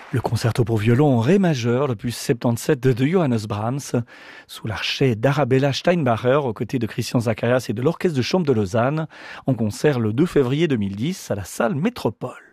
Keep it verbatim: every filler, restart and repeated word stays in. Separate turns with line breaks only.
Le concerto pour violon en ré majeur, l'opus soixante-dix-sept de Johannes Brahms, sous l'archet d'Arabella Steinbacher, aux côtés de Christian Zacharias et de l'Orchestre de chambre de Lausanne, en concert le deux février deux mille dix à la salle Métropole.